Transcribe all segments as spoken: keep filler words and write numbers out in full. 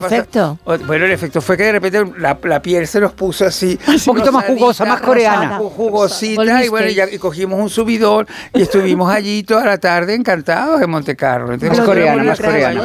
efecto? Bueno, el efecto fue que de repente la, la piel se nos puso así. Un poquito más jugosa, más coreana. Jugosita, y bueno, y, ya, y cogimos un subidón y estuvimos allí toda la tarde encantados en Montecarlo. Entonces, más coreana, más coreana.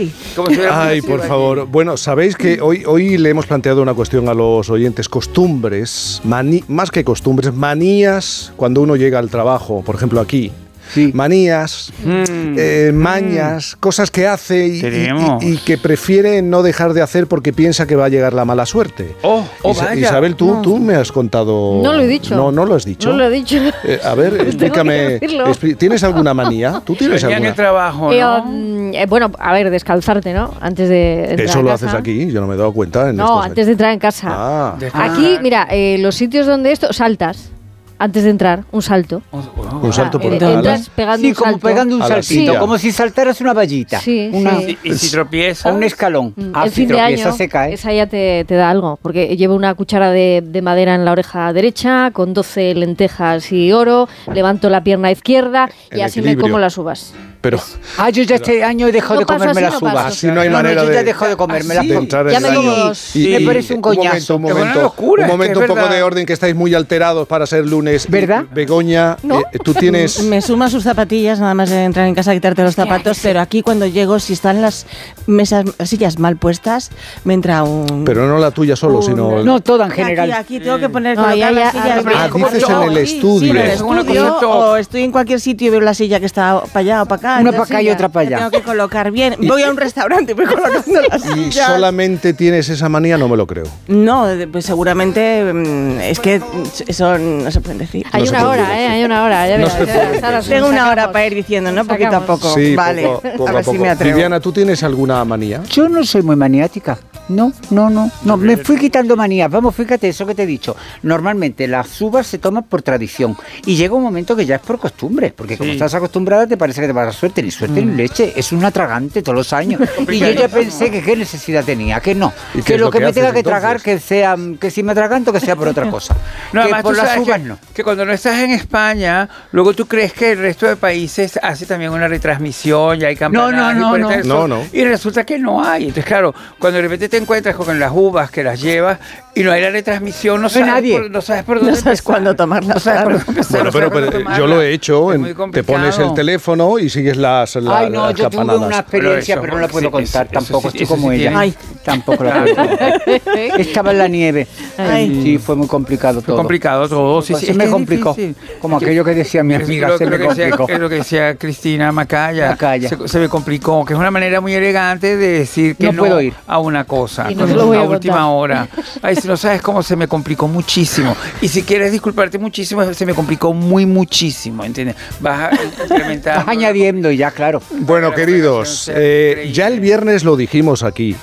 Ay, por favor. Bueno, sabéis que hoy, hoy le hemos planteado una cuestión a los oyentes. Costumbres, mani, más que costumbres, manías cuando uno llega al trabajo, por ejemplo aquí. Sí. Manías, mm. eh, mañas, mm. cosas que hace y, y, y, y que prefiere no dejar de hacer porque piensa que va a llegar la mala suerte. Oh, oh, Isa vaya. Isabel, tú, no. tú me has contado... No lo he dicho. No, no lo has dicho. No lo he dicho. Eh, a ver, explícame. Expl ¿Tienes alguna manía? ¿Tú tienes alguna? En el trabajo, ¿no? Eh, bueno, a ver, descalzarte, ¿no? Antes de entrar Eso a lo casa. haces aquí, yo no me he dado cuenta. En no, estos antes de entrar en casa. Ah. Aquí, mira, eh, los sitios donde esto, saltas. Antes de entrar, un salto. Un salto por eh, Entras pegando sí, un salto. como pegando un saltito, sí. como si saltaras una vallita. Sí, una, sí. Y, y si tropiezas. O un escalón. Mm, Ah, el si fin de tropiezas año, se cae. esa ya te, te da algo, porque llevo una cuchara de, de madera en la oreja derecha, con doce lentejas y oro, levanto la pierna izquierda y el así equilibrio. me como las uvas. Pero, ah, yo ya este año he dejado no de comerme así, las no uvas. paso. así no hay no, manera no, yo de... ya he dejado de comerme las de entrar Ya en me el como año. dos. Y, me parece un coñazo. Un momento, un Qué buena momento, locura, un, momento, es un poco verdad. de orden, que estáis muy alterados para ser lunes. ¿Verdad? Begoña, ¿No? eh, tú tienes... Me suma sus zapatillas, nada más de entrar en casa a quitarte los zapatos, pero aquí cuando llego, si están las mesas, las sillas mal puestas, me entra un... Pero no la tuya solo, un- sino... No, toda en general. Aquí, aquí tengo que poner No, colocar ya, ya, las sillas. ah, Ah, como dices yo. en el Sí, estudio. Sí, en el Es una estudio, cosa o estoy en cualquier sitio y veo la silla que está para allá o para acá. Una entonces para acá y ya- otra para ya allá. Tengo que colocar bien. Voy a un restaurante y voy colocando las Y sillas. solamente tienes esa manía, no me lo creo. No, pues seguramente mm, es que eso no se puede decir. Hay No se una puede hora, decir. ¿eh? Hay una hora. Ya No verás, se ya puede verás, ahora sí, Tengo una hora sacamos. para ir diciendo, ¿no? Poquito a Sacamos. poco. Sí, vale, poco, poco a ver a poco. si me atrevo. Viviana, ¿tú tienes alguna manía? Yo no soy muy maniática. No, no, no, no, me fui quitando manías. Vamos, fíjate eso que te he dicho. Normalmente las uvas se toman por tradición y llega un momento que ya es por costumbre, porque como Sí. estás acostumbrada te parece que te va a dar suerte, ni suerte Mm. ni leche, es un atragante todos los años. Y yo ya pensé que qué necesidad tenía, que no, ¿Y qué que es lo lo que, que me tenga haces, que tragar, que sea, que si me atraganto, que sea por otra cosa. No, que además por tú las sabes uvas que, no. que cuando no estás en España, luego tú crees que el resto de países hace también una retransmisión, ya hay campanadas. No, no, y no, por no. eso- No, no. Y resulta que no hay. Entonces, claro, cuando de repente te encuentras con las uvas que las llevas y no hay la retransmisión, no, hay sabes, nadie. por, no sabes por dónde No sabes empezar. cuándo tomarlas, No sabes por claro. dónde empezar, Bueno, no pero, sabes por pero dónde yo lo he tomarla. hecho. Es muy en- te complicado. pones el teléfono y sigues las, la, Ay, no, las yo tuve campanadas. una experiencia, Pero pero, eso, no la puedo sí, contar eso- eso tampoco, sí- estoy eso como sí ella. tiene- Ay. Tampoco la puedo contar. Estaba en la nieve. Ay. Sí, fue muy complicado Fue todo. complicado todo. Sí, Pues sí, se es me que es complicó. difícil. Como aquello que decía mi Es amiga, lo, se lo me que decía, complicó. es lo que decía Cristina Macaya. Macaya. Se, se me complicó, que es una manera muy elegante de decir que No no, puedo ir. a una cosa. Y no Cuando se lo voy a a última contar. hora. Ay, si no sabes cómo se me complicó muchísimo. Y si quieres disculparte muchísimo, se me complicó muy muchísimo, ¿entiendes? Vas a incrementar. Estás añadiendo y ya, claro. Bueno, La queridos, recuperación sea eh, increíble. ya el viernes lo dijimos aquí.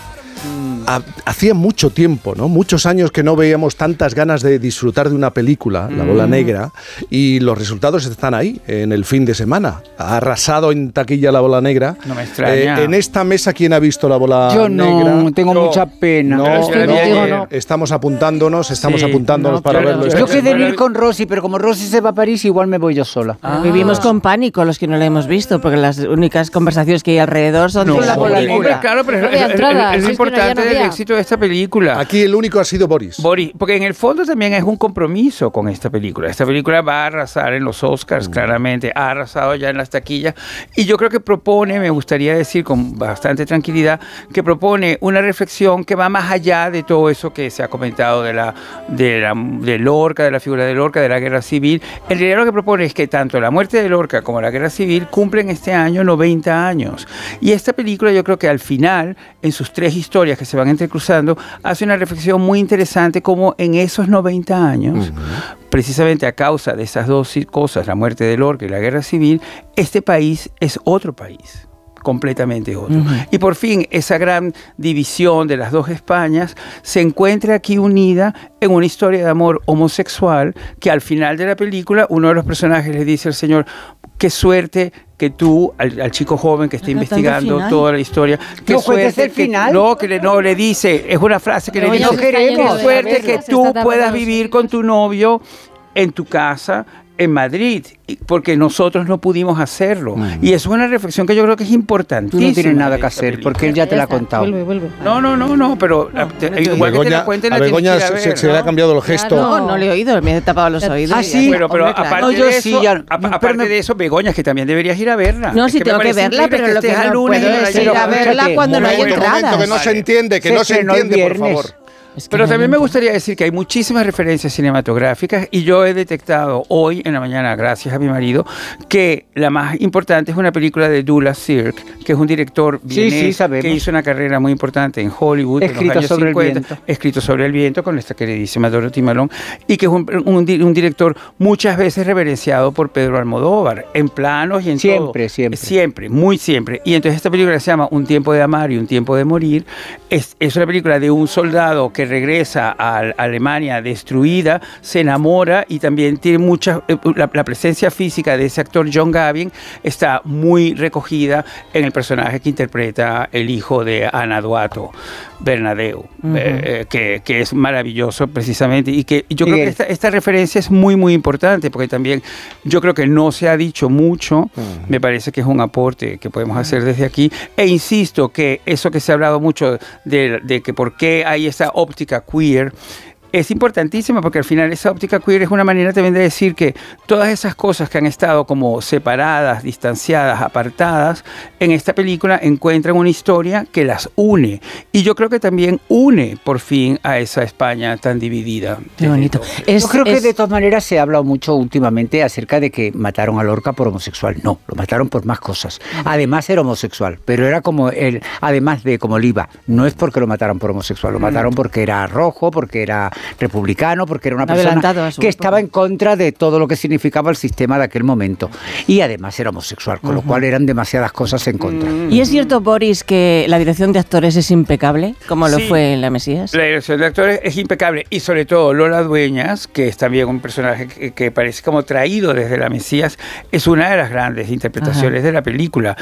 Ha- Hacía mucho tiempo, ¿no? Muchos años que no veíamos tantas ganas de disfrutar de una película, La Bola Negra, y los resultados están ahí, en el fin de semana. Ha arrasado en taquilla La Bola Negra. No me extraña. en esta mesa, ¿quién ha visto La Bola Yo Negra? no, tengo Yo. mucha pena. No, Pero yo la vi no, ayer. no. estamos apuntándonos, estamos Sí, apuntándonos no, para claro, verlo. yo Yo esta quedé semana. en ir con Rosy, pero como Rosy se va a París, igual me voy yo sola. Ah. Vivimos con pánico los que no la hemos visto, porque las únicas conversaciones que hay alrededor son No, de la hombre. bola Hombre, negra. claro, pero No es, había es- entrada, es si lo es que no, ya importante no del había. éxito de esta película. Aquí el único ha sido Boris. Boris, porque en el fondo también es un compromiso con esta película. Esta película va a arrasar en los Oscars, claramente, ha arrasado ya en las taquillas. Y yo creo que propone, me gustaría decir con bastante tranquilidad, que propone una reflexión que va más allá de todo eso que se ha comentado de la, de la de Lorca, de la figura de Lorca, de la guerra civil. En realidad lo que propone es que tanto la muerte de Lorca como la guerra civil cumplen este año noventa años. Y esta película yo creo que al final, en sus tres historias que se van entrecruzando, hace una reflexión muy interesante como en esos noventa años, precisamente a causa de esas dos cosas, la muerte de Lorca y la guerra civil, este país es otro país. Completamente otro. Uh-huh. Y por fin esa gran división de las dos Españas se encuentra aquí unida en una historia de amor homosexual que al final de la película uno de los personajes le dice al señor: qué suerte que tú, al, al chico joven que está Acá investigando final. toda la historia, qué No, pues, suerte ¿es el que, final? no, que le, no le dice, es una frase que Pero le ya dice, se está yendo qué de suerte la que verga, se tú está puedas tapando vivir los con tu novio en tu casa, en Madrid, porque nosotros no pudimos hacerlo. Uh-huh. Y eso es una reflexión que yo creo que es importantísima. Tú no tienes nada que hacer, película. Porque él ya te la ha contado. Vuelve, vuelve. No, no, no, no, pero no, te, igual Begoña, que te la cuenten, a la Begoña tienes que ir a ver, se, ¿no? se le ha cambiado el gesto. Claro, no, no le he oído, me he tapado los oídos. Ah, sí. Bueno, pero Hombre, aparte, claro. de, no, yo eso, sí, ya, a, aparte me, de eso, Begoña, que también deberías ir a verla. No, es sí que tengo que verla, pero que lo que no lunes puedo es ir a verla cuando no hay momento, entradas. momento, que no se entiende, que se no se entiende, por favor. Es que Pero no también me entiendo. gustaría decir que hay muchísimas referencias cinematográficas y yo he detectado hoy en la mañana, gracias a mi marido, que la más importante es una película de Douglas Sirk, que es un director sí, vienés sí, que hizo una carrera muy importante en Hollywood Escrito en los años sobre cincuenta, el viento. Escrito sobre el viento, con esta queridísima Dorothy Malone, y que es un, un, un director muchas veces reverenciado por Pedro Almodóvar, en planos y en siempre, todo. Siempre, Siempre, muy siempre. Y entonces esta película se llama Un tiempo de amar y un tiempo de morir. Es, es una película de un soldado que regresa a Alemania destruida, se enamora y también tiene mucha, la, la presencia física de ese actor John Gavin está muy recogida en el personaje que interpreta el hijo de Ana Duato, Bernadeu, uh-huh. eh, que, que es maravilloso precisamente y que yo Miguel. creo que esta, esta referencia es muy muy importante porque también yo creo que no se ha dicho mucho, uh-huh. me parece que es un aporte que podemos uh-huh. hacer desde aquí e insisto que eso que se ha hablado mucho de, de que por qué hay esa óptica queer es importantísima porque al final esa óptica queer es una manera también de decir que todas esas cosas que han estado como separadas, distanciadas, apartadas, en esta película encuentran una historia que las une. Y yo creo que también une por fin a esa España tan dividida. Qué bonito. Es, yo creo es, que de todas maneras se ha hablado mucho últimamente acerca de que mataron a Lorca por homosexual. No, lo mataron por más cosas. Además era homosexual, pero era como él, además de como Oliva. No es porque lo mataron por homosexual, lo mataron porque era rojo, porque era republicano, porque era una persona que estaba en contra de todo lo que significaba el sistema de aquel momento. Y además era homosexual, con uh-huh. lo cual eran demasiadas cosas en contra. ¿Y es cierto, Boris, que la dirección de actores es impecable, como lo sí, fue en La Mesías? La dirección de actores es impecable, y sobre todo Lola Dueñas, que es también un personaje que, que parece como traído desde La Mesías, es una de las grandes interpretaciones Ajá. de la película.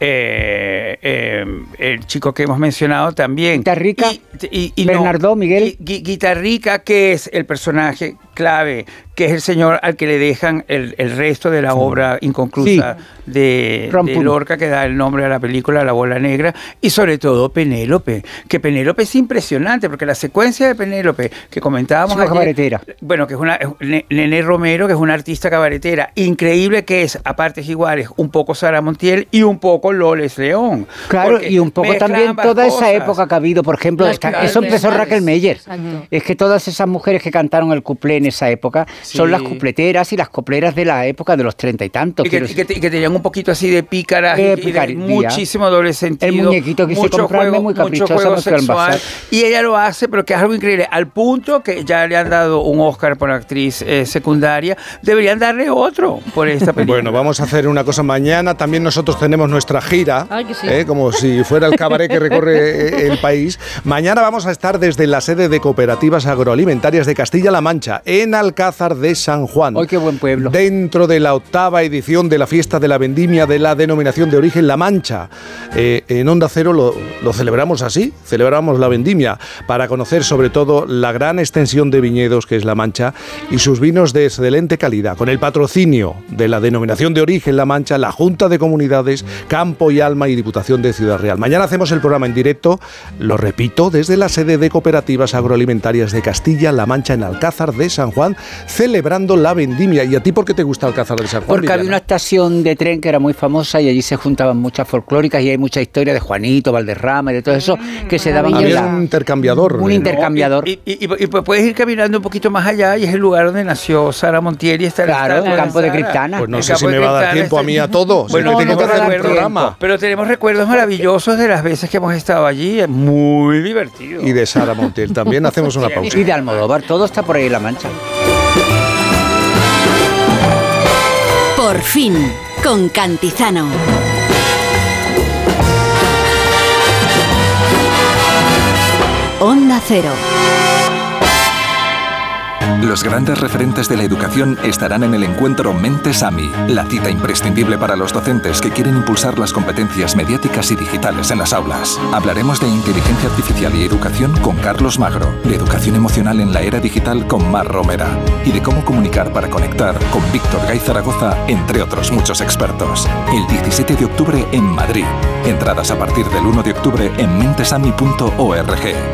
Eh, eh, el chico que hemos mencionado también. Guitarrica, y, y, y Bernardo, no, Miguel. Gui, Guitarrica, que es el personaje clave, que es el señor al que le dejan el, el resto de la sí. obra inconclusa sí. de, de Lorca, que da el nombre a la película, La Bola Negra, y sobre todo Penélope, que Penélope es impresionante, porque la secuencia de Penélope que comentábamos es una ayer, cabaretera. Bueno, que es una Nené Romero, que es una artista cabaretera, increíble, que es a partes iguales un poco Sara Montiel y un poco Loles León. Claro, y un poco también toda esa época que ha habido, por ejemplo, esta, eso empezó Raquel Meyer. Exacto. Es que todas esas mujeres que cantaron el cuplé en esa época sí. son las cupleteras y las copleras de la época de los treinta y tantos. Y que, y que, y que tenían un poquito así de pícaras eh, y, y de muchísimo doble sentido. El muñequito que se comprarme muy caprichoso, sexual. Y ella lo hace, pero que es algo increíble, al punto que ya le han dado un Oscar por actriz eh, secundaria. Deberían darle otro por esta película. Bueno, vamos a hacer una cosa mañana. También nosotros tenemos nuestra gira, Ay, sí. eh, como si fuera el cabaret que recorre el país. Mañana vamos a estar desde la sede de Cooperativas Agroalimentarias de Castilla-La Mancha, en Alcázar de San Juan. ¡Ay, qué buen pueblo! Dentro de la octava edición de la fiesta de la vendimia de la denominación de origen La Mancha. Eh, en Onda Cero lo, lo celebramos así, celebramos la vendimia para conocer sobre todo la gran extensión de viñedos que es La Mancha y sus vinos de excelente calidad, con el patrocinio de la denominación de origen La Mancha, la Junta de Comunidades, Campo y Alma y Diputación de Ciudad Real. Mañana hacemos el programa en directo, lo repito, desde la sede de Cooperativas Agroalimentarias de Castilla-La Mancha en Alcázar de San Juan, celebrando la vendimia. ¿Y a ti por qué te gusta Alcázar de San Juan? Porque Viviana? Había una estación de tren que era muy famosa y allí se juntaban muchas folclóricas y hay mucha historia de Juanito, Valderrama y de todo eso que se daban. Había un intercambiador. Un ¿no? intercambiador. Y, y, y, y puedes ir caminando un poquito más allá y es el lugar donde nació Sara Montiel y está claro, el campo de Criptana. Pues no sé si me va a dar tiempo a mí a todo. Bueno, no, tengo no que hacer el programa. Tiempo. Pero tenemos recuerdos maravillosos de las veces que hemos estado allí. Es muy divertido. Y de Sara Montiel también. Hacemos una pausa. Y de Almodóvar. Todo está por ahí en La Mancha. Por fin, con Cantizano. Onda Cero. Los grandes referentes de la educación estarán en el encuentro Mentes AMI, la cita imprescindible para los docentes que quieren impulsar las competencias mediáticas y digitales en las aulas. Hablaremos de inteligencia artificial y educación con Carlos Magro, de educación emocional en la era digital con Mar Romera y de cómo comunicar para conectar con Víctor Gay Zaragoza, entre otros muchos expertos. El diecisiete de octubre en Madrid. Entradas a partir del uno de octubre en mentesami punto org.